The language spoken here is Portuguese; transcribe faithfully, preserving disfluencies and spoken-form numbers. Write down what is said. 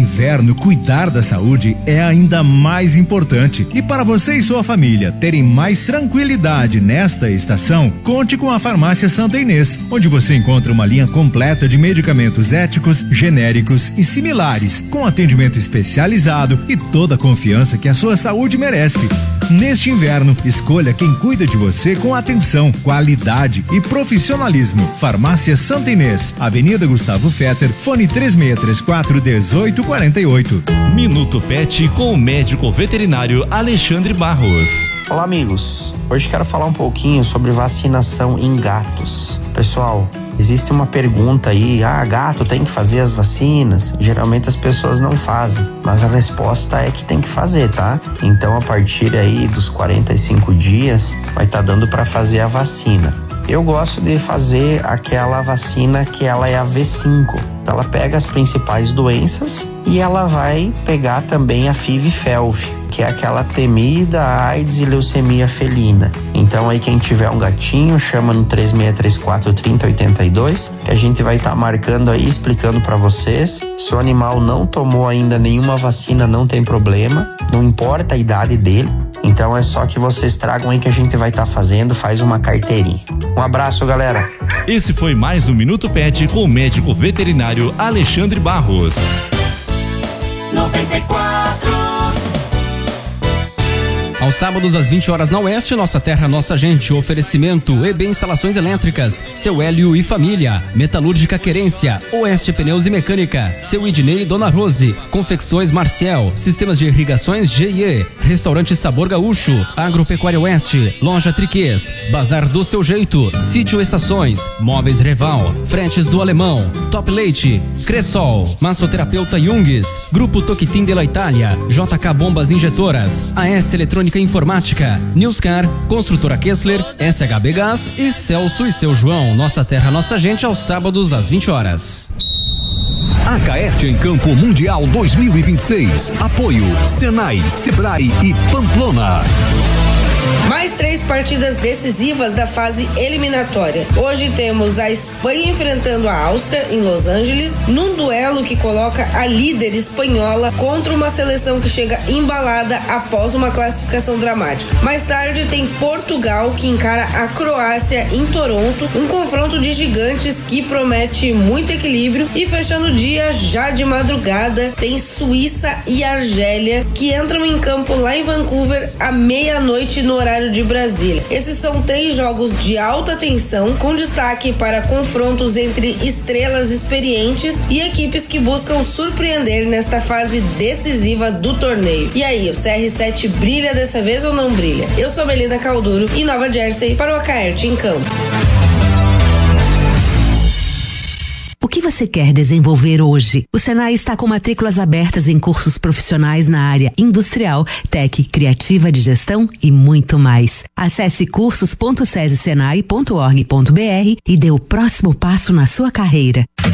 inverno, cuidar da saúde é ainda mais importante. E para você e sua família terem mais tranquilidade nesta estação, conte com a Farmácia Santa Inês, onde você encontra uma linha completa de medicamentos éticos, genéricos e similares, com atendimento especializado e toda a confiança que a sua saúde merece. Neste inverno, escolha quem cuida de você com atenção, qualidade e profissionalismo. Farmácia Santa Inês, Avenida Gustavo Fetter, fone três seis três quatro, um oito quatro oito. Minuto Pet com o médico veterinário Alexandre Barros. Olá, amigos. Hoje quero falar um pouquinho sobre vacinação em gatos. Pessoal, existe uma pergunta aí, ah, gato tem que fazer as vacinas? Geralmente as pessoas não fazem, mas a resposta é que tem que fazer, tá? Então, a partir aí dos quarenta e cinco dias, vai estar dando para fazer a vacina. Eu gosto de fazer aquela vacina que ela é a V cinco. Ela pega as principais doenças e ela vai pegar também a F I V e F E L V, que é aquela temida AIDS e leucemia felina. Então aí quem tiver um gatinho, chama no três seis três quatro, trinta, oitenta e dois, que a gente vai estar tá marcando aí, explicando para vocês. Se o animal não tomou ainda nenhuma vacina, não tem problema, não importa a idade dele. Então é só que vocês tragam aí que a gente vai estar tá fazendo, faz uma carteirinha. Um abraço, galera. Esse foi mais um Minuto Pet com o médico veterinário Alexandre Barros. noventa e quatro. Aos sábados, às vinte horas na Oeste, Nossa Terra, Nossa Gente. Oferecimento E B Instalações Elétricas, Seu Hélio e Família. Metalúrgica Querência, Oeste Pneus e Mecânica, Seu Idnei e Dona Rose. Confecções Marcial, Sistemas de Irrigações G e E. Restaurante Sabor Gaúcho, Agropecuária Oeste, Loja Triquês, Bazar do Seu Jeito, Sítio Estações, Móveis Reval, Fretes do Alemão, Top Leite, Cressol, Massoterapeuta Jungs, Grupo Toquitim de la Itália, J K Bombas Injetoras, A S Eletrônica Informática, Newscar, Construtora Kessler, S H B Gás e Celso e Seu João. Nossa Terra, Nossa Gente, aos sábados às vinte horas. Acaerte em Campo Mundial dois mil e vinte e seis. Apoio Senai, Sebrae e Pamplona. Mais três partidas decisivas da fase eliminatória. Hoje temos a Espanha enfrentando a Áustria em Los Angeles, num duelo que coloca a líder espanhola contra uma seleção que chega embalada após uma classificação dramática. Mais tarde tem Portugal que encara a Croácia em Toronto, um confronto de gigantes que promete muito equilíbrio. E fechando o dia, já de madrugada, tem Suíça e Argélia que entram em campo lá em Vancouver à meia-noite no horário de Brasília. Esses são três jogos de alta tensão, com destaque para confrontos entre estrelas experientes e equipes que buscam surpreender nesta fase decisiva do torneio. E aí, o C R sete brilha dessa vez ou não brilha? Eu sou Melinda Calduro, em Nova Jersey, para o Acaerte em Campo. O que você quer desenvolver hoje? O Senai está com matrículas abertas em cursos profissionais na área industrial, tech, criativa de gestão e muito mais. Acesse cursos ponto sesi senai ponto org ponto br e dê o próximo passo na sua carreira.